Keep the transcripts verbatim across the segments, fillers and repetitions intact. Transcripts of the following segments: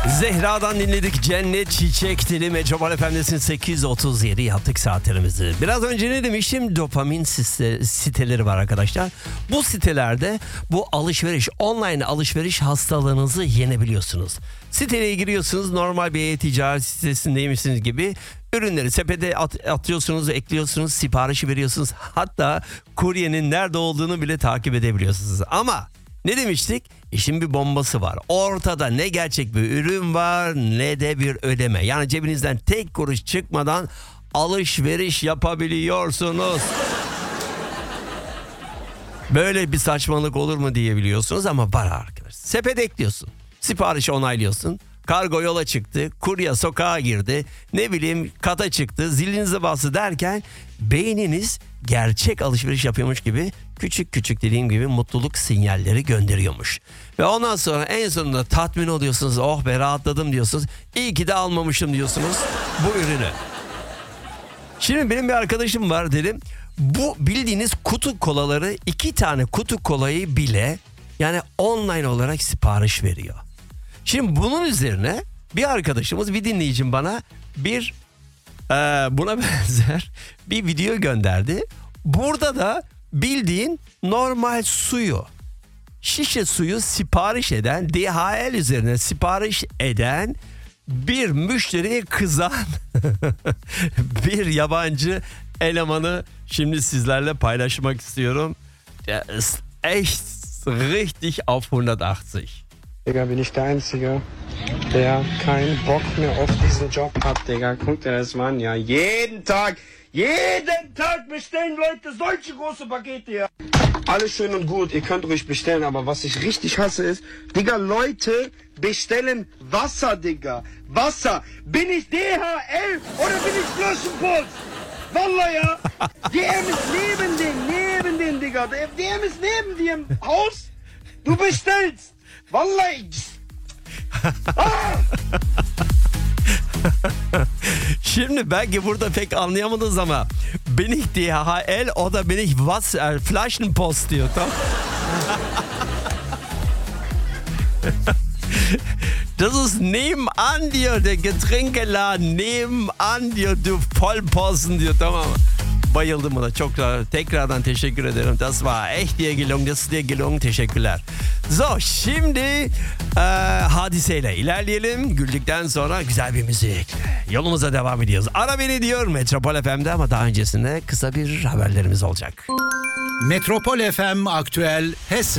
Zehra'dan dinledik Cennet Çiçek Dili. Metropol F M'desin, sekiz otuz yedi yaptık saatlerimizi. Biraz önce ne demiştim? Dopamin site, siteleri var arkadaşlar. Bu sitelerde bu alışveriş, online alışveriş hastalığınızı yenebiliyorsunuz. Siteye giriyorsunuz, normal bir e-ticaret sitesindeymişsiniz gibi. Ürünleri sepete at, atıyorsunuz, ekliyorsunuz, siparişi veriyorsunuz. Hatta kuryenin nerede olduğunu bile takip edebiliyorsunuz. Ama ne demiştik? İşin bir bombası var. Ortada ne gerçek bir ürün var ne de bir ödeme. Yani cebinizden tek kuruş çıkmadan alışveriş yapabiliyorsunuz. Böyle bir saçmalık olur mu diyebiliyorsunuz ama var arkadaşlar. Sepet ekliyorsun. Siparişi onaylıyorsun. Kargo yola çıktı. Kurye sokağa girdi. Ne bileyim kata çıktı. Zilinize bastı derken beyniniz gerçek alışveriş yapıyormuş gibi küçük küçük dediğim gibi mutluluk sinyalleri gönderiyormuş. Ve ondan sonra en sonunda tatmin oluyorsunuz. Oh be rahatladım diyorsunuz. İyi ki de almamışım diyorsunuz bu ürünü. Şimdi benim bir arkadaşım var dedim. Bu bildiğiniz kutu kolaları, iki tane kutu kolayı bile yani online olarak sipariş veriyor. Şimdi bunun üzerine bir arkadaşımız, bir dinleyicim bana bir e, buna benzer bir video gönderdi. Burada da bildiğin normal suyu, şişe suyu sipariş eden, D H L üzerine sipariş eden bir müşteriye kızan bir yabancı elemanı şimdi sizlerle paylaşmak istiyorum. Der ist echt richtig auf hundertachtzig. Digga, bin ich der Einzige, der keinen Bock mehr auf diesen Job hat, Digga. Guck dir das mal an, ja. Jeden Tag, jeden Tag bestellen Leute solche große Pakete, ja. Alles schön und gut, ihr könnt ruhig bestellen, aber was ich richtig hasse ist, Digga, Leute bestellen Wasser, Digga. Wasser. Bin ich D H L oder bin ich Flaschenpost? Vallahi ya. D M ist neben dem, neben dem, Digga. D M ist neben dir im Haus. Du bestellst. Vallahi. Ah! Şimdi belki burada pek anlayamadınız ama bin ich D H L o da bin ich Wasser, Flaschenpost diyor, tamam. Das ist nebenan diyor, der Getränkeladen nebenan diyor, du Vollposten diyor, tamam mı? Bayıldım buna. Çok tekrardan teşekkür ederim. Das war echt dir gelungen. Das ist dir gelungen. Teşekkürler. So, şimdi e, hadiseyle ilerleyelim. Güldükten sonra güzel bir müzik. Yolumuza devam ediyoruz. Ara beni diyor Metropol F M'de ama daha öncesinde kısa bir haberlerimiz olacak. Metropol F M Aktüel Hessen.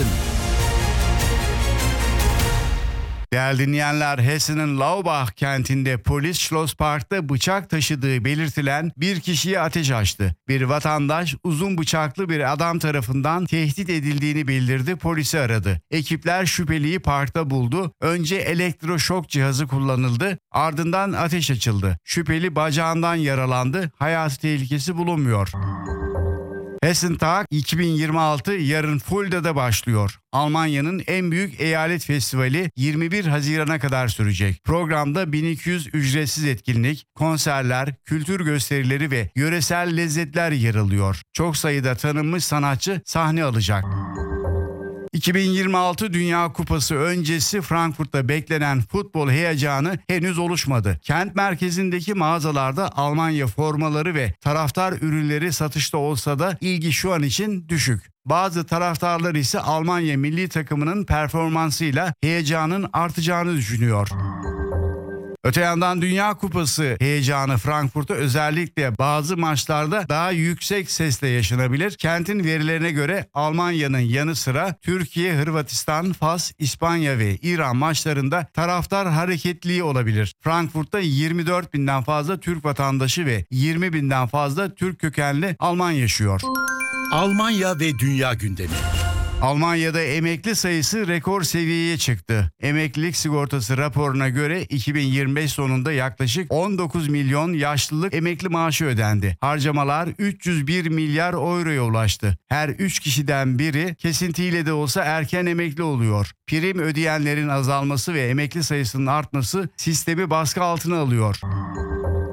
Değerli dinleyenler, Hessen'in Laubach kentinde polis Schlosspark'ta bıçak taşıdığı belirtilen bir kişiye ateş açtı. Bir vatandaş uzun bıçaklı bir adam tarafından tehdit edildiğini bildirdi, polisi aradı. Ekipler şüpheliyi parkta buldu. Önce elektroşok cihazı kullanıldı, ardından ateş açıldı. Şüpheli bacağından yaralandı, hayati tehlikesi bulunmuyor. Hessentag iki bin yirmi altı yarın Fulda'da başlıyor. Almanya'nın en büyük eyalet festivali yirmi bir Haziran'a kadar sürecek. Programda bin iki yüz ücretsiz etkinlik, konserler, kültür gösterileri ve yöresel lezzetler yer alıyor. Çok sayıda tanınmış sanatçı sahne alacak. iki bin yirmi altı Dünya Kupası öncesi Frankfurt'ta beklenen futbol heyecanı henüz oluşmadı. Kent merkezindeki mağazalarda Almanya formaları ve taraftar ürünleri satışta olsa da ilgi şu an için düşük. Bazı taraftarlar ise Almanya milli takımının performansıyla heyecanın artacağını düşünüyor. Öte yandan Dünya Kupası heyecanı Frankfurt'ta özellikle bazı maçlarda daha yüksek sesle yaşanabilir. Kentin verilerine göre Almanya'nın yanı sıra Türkiye, Hırvatistan, Fas, İspanya ve İran maçlarında taraftar hareketliği olabilir. Frankfurt'ta yirmi dört binden fazla Türk vatandaşı ve yirmi binden fazla Türk kökenli Alman yaşıyor. Almanya ve dünya gündemi. Almanya'da emekli sayısı rekor seviyeye çıktı. Emeklilik sigortası raporuna göre iki bin yirmi beş sonunda yaklaşık on dokuz milyon yaşlılık emekli maaşı ödendi. Harcamalar üç yüz bir milyar euroya ulaştı. Her üç kişiden biri kesintiyle de olsa erken emekli oluyor. Prim ödeyenlerin azalması ve emekli sayısının artması sistemi baskı altına alıyor.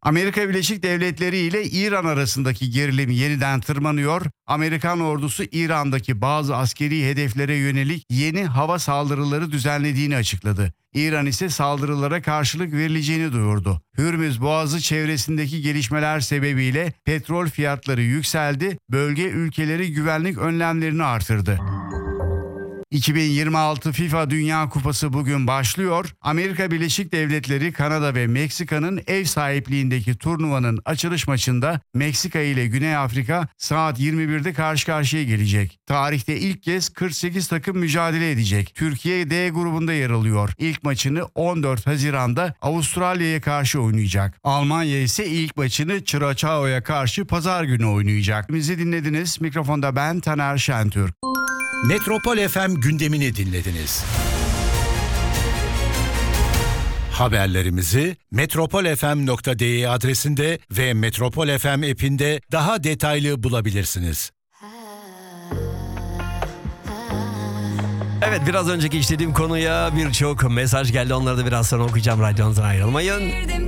Amerika Birleşik Devletleri ile İran arasındaki gerilim yeniden tırmanıyor. Amerikan ordusu İran'daki bazı askeri hedeflere yönelik yeni hava saldırıları düzenlediğini açıkladı. İran ise saldırılara karşılık verileceğini duyurdu. Hürmüz Boğazı çevresindeki gelişmeler sebebiyle petrol fiyatları yükseldi, bölge ülkeleri güvenlik önlemlerini artırdı. iki bin yirmi altı FIFA Dünya Kupası bugün başlıyor. Amerika Birleşik Devletleri, Kanada ve Meksika'nın ev sahipliğindeki turnuvanın açılış maçında Meksika ile Güney Afrika saat yirmi birde karşı karşıya gelecek. Tarihte ilk kez kırk sekiz takım mücadele edecek. Türkiye D grubunda yer alıyor. İlk maçını on dört Haziran'da Avustralya'ya karşı oynayacak. Almanya ise ilk maçını Çuraçao'ya karşı pazar günü oynayacak. Bizi dinlediniz. Mikrofonda ben Taner Şentürk. Metropol F M gündemini dinlediniz. Haberlerimizi metropol f m nokta d e adresinde ve Metropol F M app'inde daha detaylı bulabilirsiniz. Evet, biraz önceki işlediğim konuya birçok mesaj geldi. Onları da biraz sonra okuyacağım. Radyonuzdan ayrılmayın.